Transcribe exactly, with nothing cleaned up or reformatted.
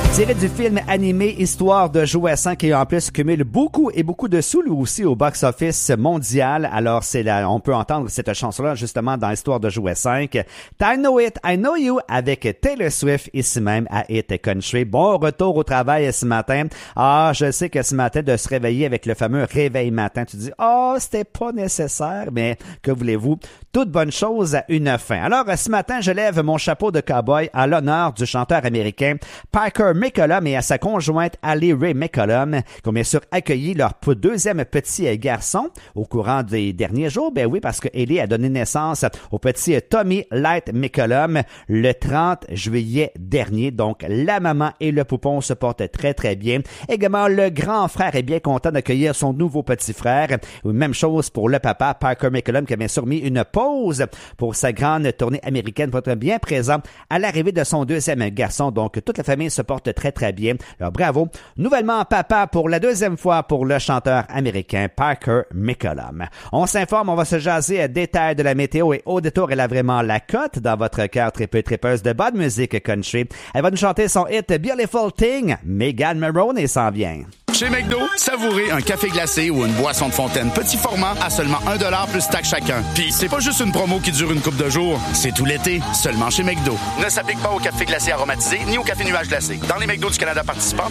Tiré du film animé Histoire de jouets cinq qui en plus cumule beaucoup et beaucoup de sous lui aussi au box-office mondial. Alors c'est là, on peut entendre cette chanson-là justement dans Histoire de jouets cinq. I Know It, I Know You avec Taylor Swift ici même à Hit Country. Bon retour au travail ce matin. Ah, je sais que ce matin de se réveiller avec le fameux réveil matin, tu dis ah, oh, c'était pas nécessaire, mais que voulez-vous? Toute bonne chose a une fin. Alors ce matin, je lève mon chapeau de cowboy à l'honneur du chanteur américain Parker McCollum et à sa conjointe Allie Ray McCollum, qui ont bien sûr accueilli leur deuxième petit garçon au courant des derniers jours. Ben oui, parce que Ellie a donné naissance au petit Tommy Light McCollum le trente juillet dernier. Donc, la maman et le poupon se portent très, très bien. Également, le grand frère est bien content d'accueillir son nouveau petit frère. Même chose pour le papa, Parker McCollum, qui a bien sûr mis une pause pour sa grande tournée américaine pour être bien présent à l'arrivée de son deuxième garçon. Donc, toute la famille se porte très, très bien. Alors, bravo. Nouvellement papa pour la deuxième fois pour le chanteur américain Parker McCollum. On s'informe, on va se jaser à détail de la météo et au détour, elle a vraiment la cote dans votre cœur tripeux tripeuse de bonne musique country. Elle va nous chanter son hit Beautiful Thing. Megan Maroney s'en vient. Chez McDo, savourez un café glacé ou une boisson de fontaine petit format à seulement un dollar plus taxe chacun. Puis c'est pas juste une promo qui dure une couple de jours, c'est tout l'été, seulement chez McDo. Ne s'applique pas au café glacé aromatisé ni au café nuage glacé. Dans les McDo du Canada participants,